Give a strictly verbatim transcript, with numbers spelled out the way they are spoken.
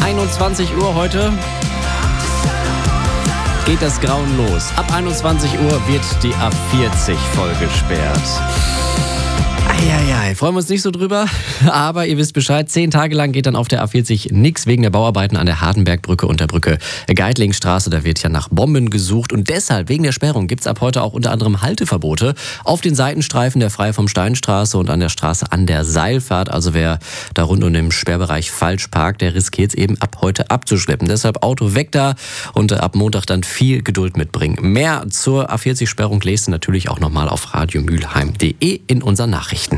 einundzwanzig Uhr heute geht das Grauen los. Ab einundzwanzig Uhr wird die A vierzig voll gesperrt. Eieiei, freuen wir uns nicht so drüber, aber ihr wisst Bescheid, zehn Tage lang geht dann auf der A vierzig nichts wegen der Bauarbeiten an der Hardenbergbrücke und der Brücke Geitlingstraße. Da wird ja nach Bomben gesucht und deshalb, wegen der Sperrung, gibt es ab heute auch unter anderem Halteverbote auf den Seitenstreifen der Frei vom Steinstraße und an der Straße an der Seilfahrt. Also wer da rund um den Sperrbereich falsch parkt, der riskiert es eben ab heute abzuschleppen. Deshalb Auto weg da und ab Montag dann viel Geduld mitbringen. Mehr zur A vierzig-Sperrung lest ihr natürlich auch nochmal auf radiomülheim punkt de in unseren Nachrichten.